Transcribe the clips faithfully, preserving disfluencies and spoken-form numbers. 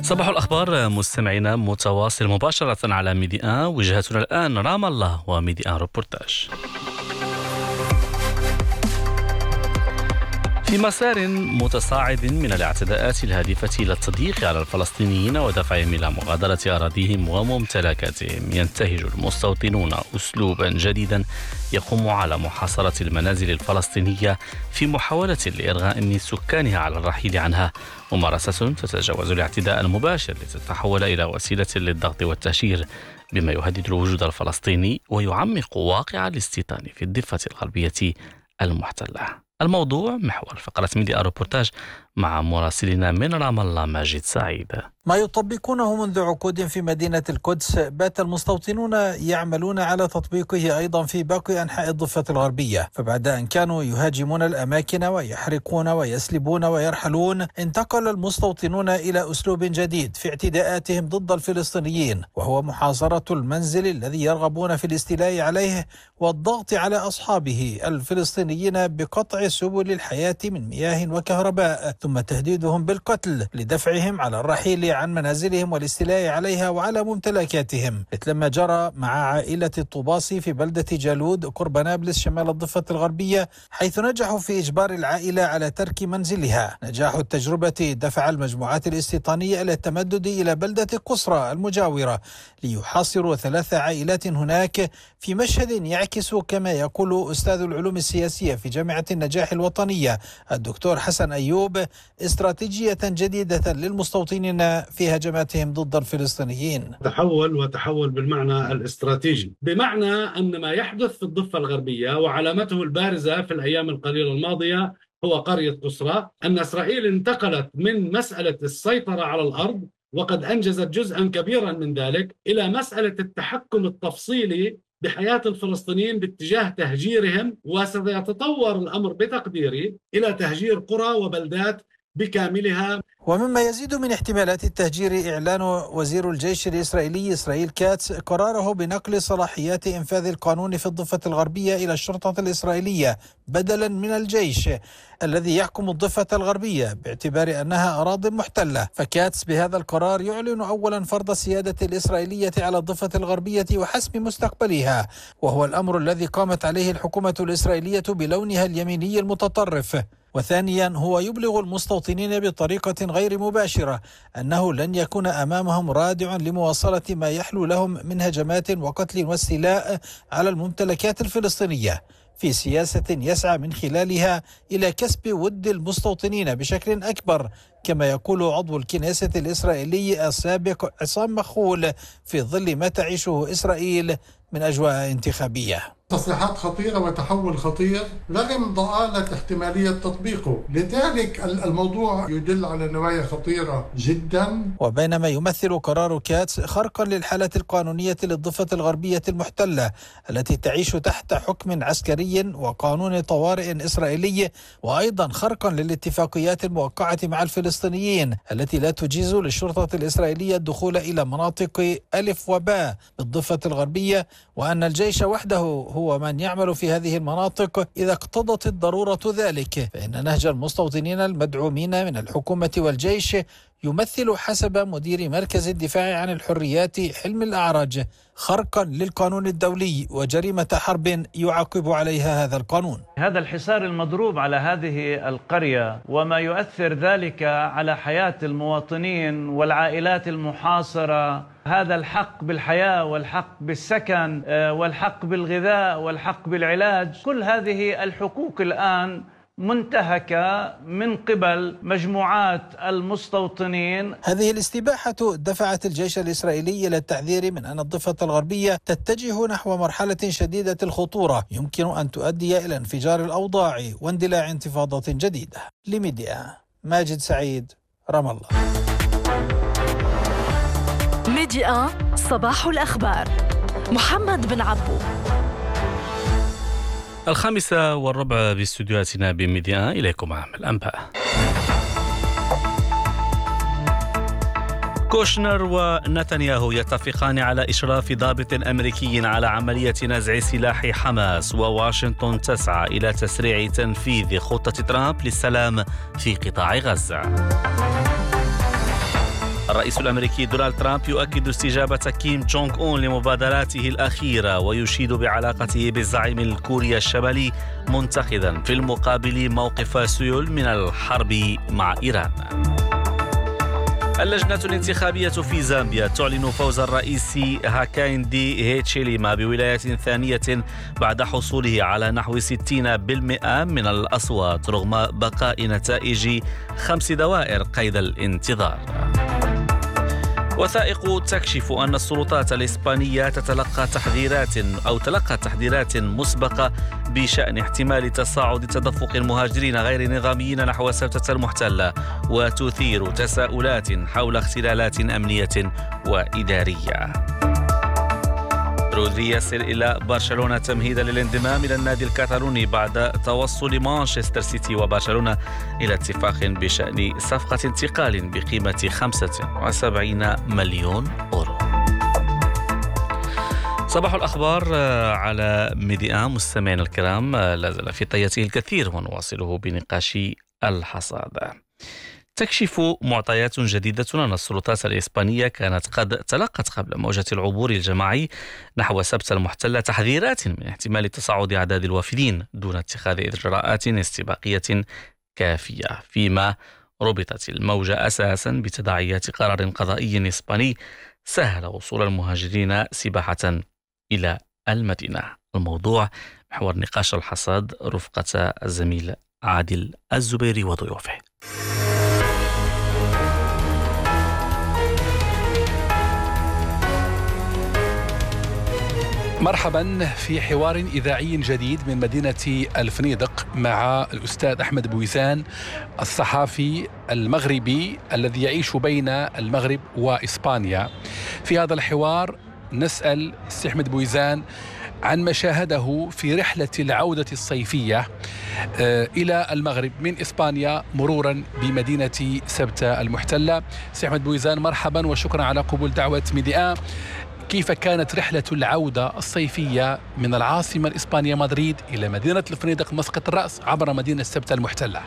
صباح الأخبار مستمعينا متواصل مباشرة على ميديا. وجهتنا الآن رام الله وميديا روبورتاج. في مسار متصاعد من الاعتداءات الهادفة إلى التضييق على الفلسطينيين ودفعهم إلى مغادرة أراضيهم وممتلكاتهم، ينتهج المستوطنون أسلوبا جديدا يقوم على محاصرة المنازل الفلسطينية في محاولة لإرغاء من سكانها على الرحيل عنها، ممارسة تتجاوز الاعتداء المباشر لتتحول إلى وسيلة للضغط والتهجير، بما يهدد الوجود الفلسطيني ويعمق واقع الاستيطان في الضفة الغربية المحتلة. الموضوع محور فقرة ميديا روبورتاج مع مراسلنا من رام الله ماجد سعيد. ما يطبقونه منذ عقود في مدينة القدس بات المستوطنون يعملون على تطبيقه أيضا في باقي أنحاء الضفة الغربية، فبعد أن كانوا يهاجمون الأماكن ويحرقون ويسلبون ويرحلون، انتقل المستوطنون إلى أسلوب جديد في اعتداءاتهم ضد الفلسطينيين، وهو محاصرة المنزل الذي يرغبون في الاستيلاء عليه والضغط على أصحابه الفلسطينيين بقطع سبل الحياة من مياه وكهرباء، ثم تهديدهم بالقتل لدفعهم على الرحيل عن منازلهم والاستيلاء عليها وعلى ممتلكاتهم، مثل ما جرى مع عائلة الطباصي في بلدة جالود قرب نابلس شمال الضفة الغربية، حيث نجحوا في إجبار العائلة على ترك منزلها. نجاح التجربة دفع المجموعات الاستيطانية إلى التمدد إلى بلدة قصرى المجاورة ليحاصروا ثلاث عائلات هناك، في مشهد يعكس كما يقول أستاذ العلوم السياسية في جامعة النجاح الوطنية الدكتور حسن أيوب استراتيجية جديدة للمستوطنين في هجماتهم ضد الفلسطينيين. تحول وتحول بالمعنى الاستراتيجي، بمعنى أن ما يحدث في الضفة الغربية وعلامته البارزة في الأيام القليلة الماضية هو قرية قصرى، أن إسرائيل انتقلت من مسألة السيطرة على الأرض وقد أنجزت جزءا كبيرا من ذلك إلى مسألة التحكم التفصيلي بحياة الفلسطينيين باتجاه تهجيرهم، وسيتطور الأمر بتقديري إلى تهجير قرى وبلدات بكاملها. ومما يزيد من احتمالات التهجير إعلان وزير الجيش الإسرائيلي إسرائيل كاتس قراره بنقل صلاحيات إنفاذ القانون في الضفة الغربية إلى الشرطة الإسرائيلية بدلا من الجيش الذي يحكم الضفة الغربية باعتبار أنها أراضٍ محتلة. فكاتس بهذا القرار يعلن أولا فرض السيادة الإسرائيلية على الضفة الغربية وحسم مستقبلها، وهو الأمر الذي قامت عليه الحكومة الإسرائيلية بلونها اليميني المتطرف. وثانيا هو يبلغ المستوطنين بطريقة غير مباشرة أنه لن يكون أمامهم رادع لمواصلة ما يحلو لهم من هجمات وقتل واستيلاء على الممتلكات الفلسطينية، في سياسة يسعى من خلالها إلى كسب ود المستوطنين بشكل أكبر، كما يقول عضو الكنيسة الإسرائيلي السابق عصام مخول في ظل ما تعيشه إسرائيل من أجواء انتخابية. تصريحات خطيرة وتحول خطير رغم ضآلة احتمالية تطبيقه، لذلك الموضوع يدل على نوايا خطيرة جدا. وبينما يمثل قرار كاتس خرقا للحالة القانونية للضفة الغربية المحتلة التي تعيش تحت حكم عسكري وقانون طوارئ إسرائيلي، وأيضا خرقا للاتفاقيات الموقعة مع الفلسطينيين التي لا تجيز للشرطة الإسرائيلية الدخول إلى مناطق ألف وباء بالضفة الغربية، وأن الجيش وحده هو من يعمل في هذه المناطق إذا اقتضت الضرورة ذلك، فإن نهج المستوطنين المدعومين من الحكومة والجيش يمثل حسب مدير مركز الدفاع عن الحريات حلم الأعرج خرقا للقانون الدولي وجريمة حرب يعاقب عليها هذا القانون. هذا الحصار المضروب على هذه القرية وما يؤثر ذلك على حياة المواطنين والعائلات المحاصرة، هذا الحق بالحياة والحق بالسكن والحق بالغذاء والحق بالعلاج، كل هذه الحقوق الآن منتهكة من قبل مجموعات المستوطنين. هذه الاستباحة دفعت الجيش الإسرائيلي إلى التحذير من أن الضفة الغربية تتجه نحو مرحلة شديدة الخطورة يمكن أن تؤدي إلى انفجار الأوضاع واندلاع انتفاضة جديدة. لميديا ماجد سعيد، رام الله. ميديا صباح الأخبار، محمد بن عبو. الخامسة والربع باستديوهاتنا بميديا، إليكم أهم الأنباء. كوشنر ونتنياهو يتفقان على إشراف ضابط أمريكي على عملية نزع سلاح حماس، وواشنطن تسعى إلى تسريع تنفيذ خطة ترامب للسلام في قطاع غزة. الرئيس الأمريكي دونالد ترامب يؤكد استجابة كيم جونغ أون لمبادراته الأخيرة ويشيد بعلاقته بالزعيم الكوري الشمالي، منتقدا في المقابل موقف سيول من الحرب مع إيران. اللجنة الانتخابية في زامبيا تعلن فوز الرئيس هاكايندي هيتشيليما بولاية ثانية بعد حصوله على نحو ستين بالمئة من الأصوات رغم بقاء نتائج خمس دوائر قيد الانتظار. وثائق تكشف أن السلطات الإسبانية تتلقى تحذيرات أو تلقى تحذيرات مسبقة بشأن احتمال تصاعد تدفق المهاجرين غير النظاميين نحو سبتة المحتلة، وتثير تساؤلات حول اختلالات أمنية وإدارية. رودري يصل إلى برشلونة تمهيدا للانضمام إلى النادي الكتالوني بعد توصل مانشستر سيتي وبرشلونة إلى اتفاق بشأن صفقة انتقال بقيمة خمسة وسبعين مليون أورو. صباح الأخبار على ميديا. مستمعينا الكرام، لا زال في طياته الكثير ونواصله بنقاش الحصاد. تكشف معطيات جديدة أن السلطات الإسبانية كانت قد تلقت قبل موجة العبور الجماعي نحو سبت المحتلة تحذيرات من احتمال تصاعد أعداد الوافدين دون اتخاذ إجراءات استباقية كافية، فيما ربطت الموجة أساسا بتداعيات قرار قضائي إسباني سهل وصول المهاجرين سباحة إلى المدينة. الموضوع محور نقاش الحصاد رفقة الزميل عادل الزبيري وضيوفه. مرحبا في حوار إذاعي جديد من مدينة الفنيدق مع الأستاذ أحمد بويزان، الصحافي المغربي الذي يعيش بين المغرب وإسبانيا. في هذا الحوار نسأل السي أحمد بويزان عن ما شاهده في رحلة العودة الصيفية إلى المغرب من إسبانيا مرورا بمدينة سبتة المحتلة. سي أحمد بويزان، مرحبا وشكرا على قبول دعوة ميديا. كيف كانت رحلة العودة الصيفية من العاصمة الإسبانية مدريد إلى مدينة الفنيدق مسقط الرأس عبر مدينة سبتة المحتلة؟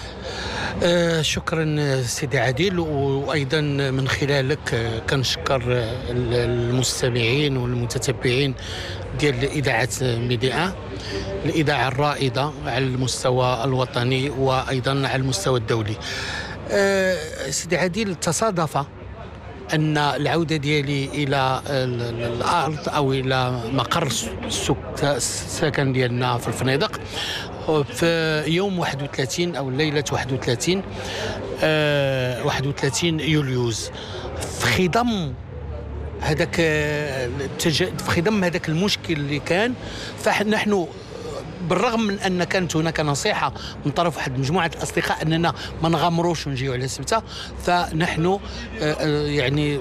آه شكرا سيدي عادل، وأيضا من خلالك كنشكر المستمعين والمتتبعين ديال إذاعة ميديا، الإذاعة الرائدة على المستوى الوطني وأيضا على المستوى الدولي. آه سيدي عادل، تصادف أن العودة ديالي إلى الأرض أو إلى مقر السكن ديالنا في الفنيدق في يوم واحد وثلاثين أو ليلة واحد وثلاثين أه واحد وثلاثين يوليوز، في خضم هذاك في خضم هذاك المشكل اللي كان. فنحن بالرغم من أن كانت هناك نصيحة من طرف واحد مجموعة الأصدقاء أننا ما نغامروش ونجيو على سبتة، فنحن يعني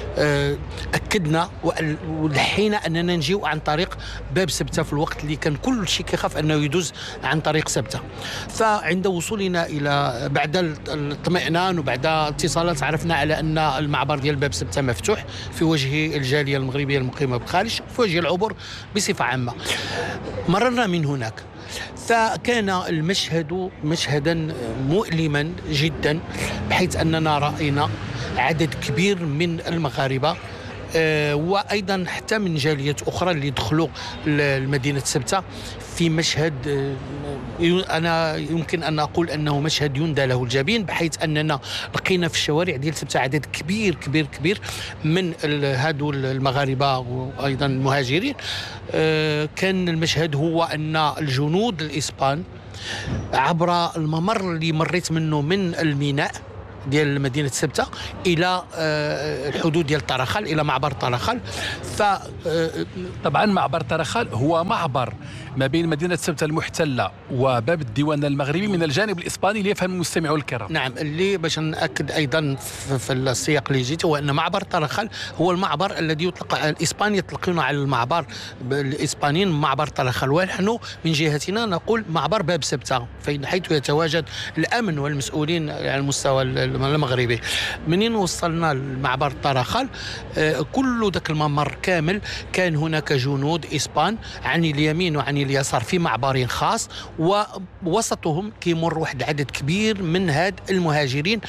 أكدنا ولحينا أننا نجيو عن طريق باب سبتة في الوقت اللي كان كل شيء كيخاف أنه يدوز عن طريق سبتة. فعند وصولنا إلى بعد الاطمئنان وبعد اتصالات عرفنا على أن المعبر ديال باب سبتة مفتوح في وجه الجالية المغربية المقيمة بالخارج، في وجه العبور بصفة عامة. مررنا من هناك فكان المشهد مشهدا مؤلما جدا، بحيث أننا رأينا عدد كبير من المغاربة أه وأيضا حتى من جاليات أخرى اللي دخلوا لمدينة سبتة في مشهد أه أنا يمكن أن أقول أنه مشهد يندى له الجبين، بحيث أننا لقينا في الشوارع ديال سبتة عدد كبير كبير كبير من هادو المغاربة وأيضا المهاجرين. أه كان المشهد هو أن الجنود الإسبان عبر الممر اللي مريت منه من الميناء ديال مدينة سبتة إلى الحدود ديال طرخال، إلى معبر طرخال. ف طبعا معبر طرخال هو معبر ما بين مدينة سبتة المحتلة وباب الديوان المغربي من الجانب الإسباني ليفهم المستمعوا الكرام. نعم، اللي باش نأكد أيضا في السياق اللي جيت هو أن معبر طرخال هو المعبر الذي يطلق الإسبان يطلقون على المعبر الإسبانيين معبر طرخال، ونحن من جهتنا نقول معبر باب سبتة، حيث يتواجد الأمن والمسؤولين على المستوى المغربي. منين وصلنا لمعبر الطرخال كل ذاك الممر كامل كان هناك جنود إسبان عن اليمين وعن اليسار في معبر خاص، ووسطهم كيمر واحد العدد كبير من هاد المهاجرين،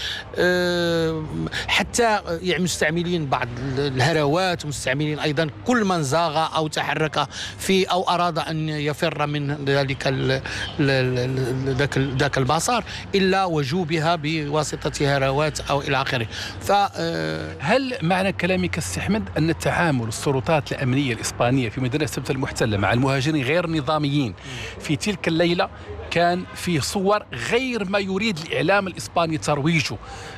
حتى يعني مستعملين بعض الهروات، مستعملين أيضا كل من زاغ أو تحرك في أو أراد أن يفر من ذلك ذاك ذاك البصر إلا وجوبها بواسطة هروات أو إلى آخره. فهل معنى كلامك السي أحمد أن تعامل السلطات الأمنية الإسبانية في مدينة سبتة المحتلة مع المهاجرين غير نظاميين في تلك الليلة كان فيه صور غير ما يريد الإعلام الإسباني ترويجه؟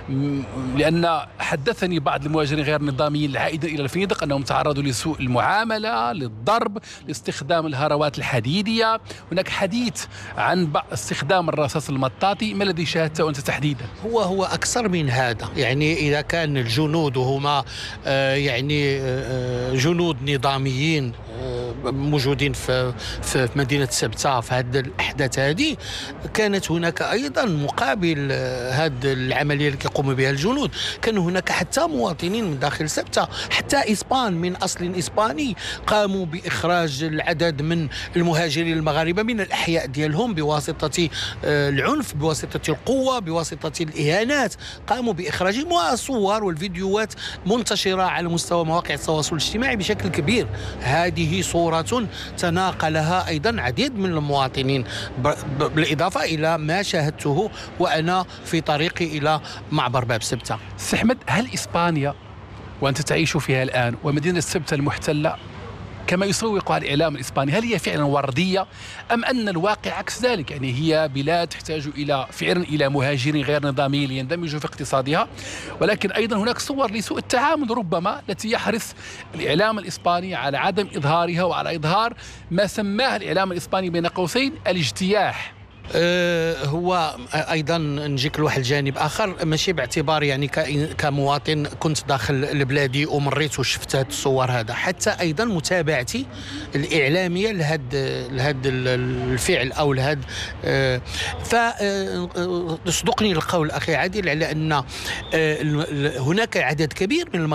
لأن حدثني بعض المهاجرين غير النظاميين العائدين إلى الفنادق أنهم تعرضوا لسوء المعاملة، للضرب، لاستخدام الهروات الحديدية. هناك حديث عن استخدام الرصاص المطاطي. ما الذي شاهدته أنت تحديدا؟ هو هو أكثر من هذا. يعني إذا كان الجنود هما آه يعني آه جنود نظاميين آه موجودين في في مدينة سبتة في هذه الأحداث هذه، كانت هناك أيضا مقابل هذه العملية اللي يقوم بها الجنود كان هناك حتى مواطنين من داخل سبتة، حتى إسبان من أصل إسباني، قاموا بإخراج العدد من المهاجرين المغاربة من الأحياء ديالهم بواسطة العنف، بواسطة القوة، بواسطة الإهانات، قاموا بإخراجهم. والصور والفيديوهات منتشرة على مستوى مواقع التواصل الاجتماعي بشكل كبير. هذه صورة تناقلها أيضا عديد من المواطنين، بالإضافة إلى ما شاهدته وأنا في طريقي إلى معبر باب سبتة. سي أحمد، هل إسبانيا وأنت تعيش فيها الآن ومدينة سبتة المحتلة كما يسوقها الإعلام الإسباني، هل هي فعلا وردية أم أن الواقع عكس ذلك؟ يعني هي بلاد تحتاج إلى فعلا إلى مهاجرين غير نظاميين ليندمجوا في اقتصادها، ولكن أيضا هناك صور لسوء التعامل ربما التي يحرص الإعلام الإسباني على عدم إظهارها وعلى إظهار ما سماه الإعلام الإسباني بين قوسين الاجتياح. أه هو أيضا نجيك لواحد الجانب آخر، ماشي باعتبار يعني كمواطن كنت داخل لبلادي ومريت وشفت هاد الصور هذا، حتى أيضا متابعتي الإعلامية لهاد لهاد الفعل أو لهاد أه فصدقني القول أخي عادل على أن أه هناك عدد كبير من